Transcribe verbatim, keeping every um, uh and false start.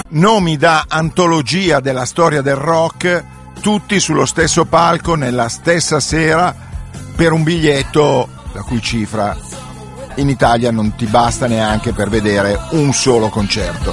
nomi da antologia della storia del rock, tutti sullo stesso palco nella stessa sera per un biglietto la cui cifra in Italia non ti basta neanche per vedere un solo concerto.